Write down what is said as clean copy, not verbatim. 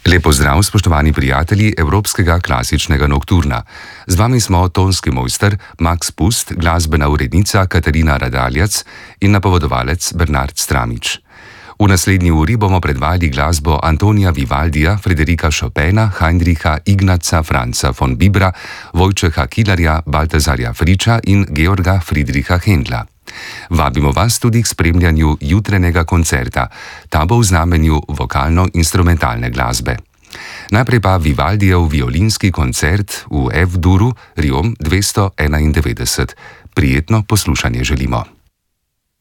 Lep pozdrav, spoštovani prijatelji Evropskega klasičnega nokturna. Z vami smo tonski mojster Max Pust, glasbena urednica Katarina Radaljac in napovedovalec Bernard Stramič. V naslednji uri bomo predvajali glasbo Antonija Vivaldija, Frederika Chopina, Heinricha Ignaca Franza von Bibra, Wojciecha Kilarja, Baltazarja Friča in Georga Friedricha Händla. Vabimo vas tudi k spremljanju jutrenega koncerta. Ta bo v znamenju vokalno-instrumentalne glasbe. Najprej pa Vivaldijev violinski koncert v F-duru, Riom 291. Prijetno poslušanje želimo.